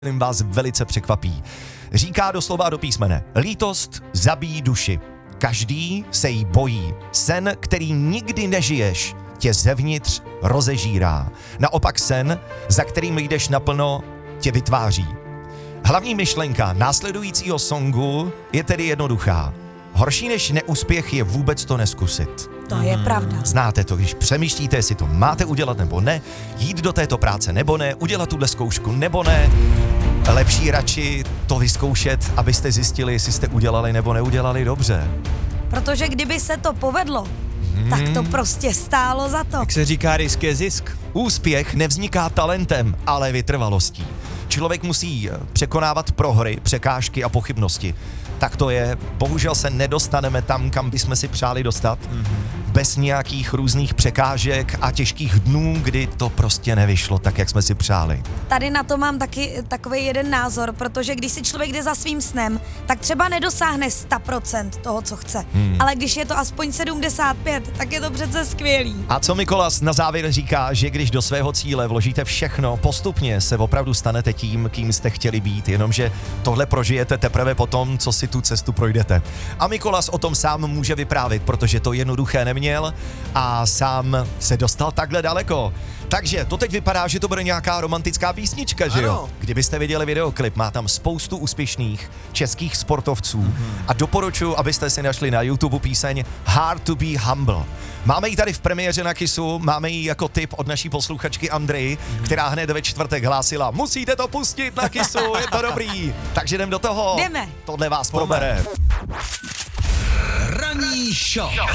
vás velice překvapí. Říká doslova do písmene: lítost zabíjí duši. Každý se jí bojí. Sen, který nikdy nežiješ, tě zevnitř rozežírá. Naopak sen, za kterým jdeš naplno, tě vytváří. Hlavní myšlenka následujícího songu je tedy jednoduchá. Horší než neúspěch je vůbec to neskusit. To je pravda. Znáte to, když přemýšlíte, jestli to máte udělat nebo ne, jít do této práce nebo ne, udělat tuhle zkoušku nebo ne. Lepší radši to vyzkoušet, abyste zjistili, jestli jste udělali nebo neudělali dobře. Protože kdyby se to povedlo, tak to prostě stálo za to. Jak se říká, risk je zisk. Úspěch nevzniká talentem, ale vytrvalostí. Člověk musí překonávat prohry, překážky a pochybnosti. Tak to je. Bohužel se nedostaneme tam, kam bychom si přáli dostat. Bez nějakých různých překážek a těžkých dnů, kdy to prostě nevyšlo tak, jak jsme si přáli. Tady na to mám taky takový jeden názor, protože když si člověk jde za svým snem, tak třeba nedosáhne 100% toho, co chce. Ale když je to aspoň 75, tak je to přece skvělý. A co Mikolas na závěr říká, že když do svého cíle vložíte všechno, postupně se opravdu stanete tím, kým jste chtěli být, jenomže tohle prožijete teprve potom, co si tu cestu projdete. A Mikolas o tom sám může vyprávět, protože to jednoduché neměl a sám se dostal takhle daleko. Takže to teď vypadá, že to bude nějaká romantická písnička, že jo? Ano. Kdybyste viděli videoklip, má tam spoustu úspěšných českých sportovců a doporučuji, abyste si našli na YouTube píseň Hard to be Humble. Máme ji tady v premiéře na Kissu, máme ji jako tip od naší posluchačky Andry, která hned ve čtvrtek hlásila: musíte to pustit na Kissu, je to dobrý. Takže jdem do toho. Jdeme. Tohle vás probere. Ranní show.